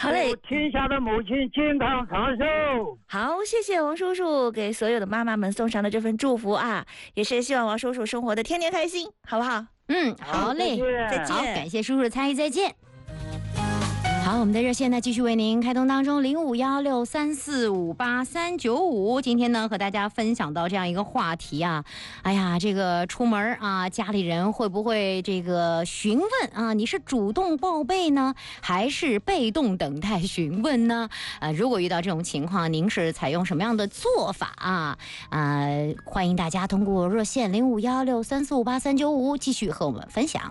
好嘞， 天下的母亲健康长寿。 好，谢谢王叔叔给所有的妈妈们送上的这份祝福啊，也是希望王叔叔生活的天天开心，好不好？ 好嘞， 再见， 好，感谢叔叔的参与，再见。好，我们的热线呢继续为您开通当中，0516345895。今天呢和大家分享到这样一个话题啊，哎呀，这个出门啊，家里人会不会这个询问啊？你是主动报备呢，还是被动等待询问呢？如果遇到这种情况，您是采用什么样的做法啊？欢迎大家通过热线0516345895继续和我们分享。